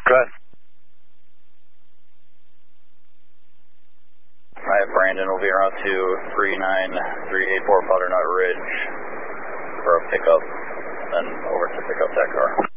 Go ahead. Alright, Brandon will be around to 39384 Butternut Ridge for a pickup, then over to pick up that car.